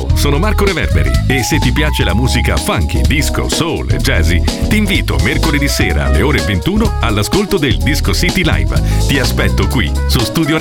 Ciao, sono Marco Reverberi e se ti piace la musica funky, disco, soul e jazzy, ti invito mercoledì sera alle ore 21 all'ascolto del Disco City Live. Ti aspetto qui su Studio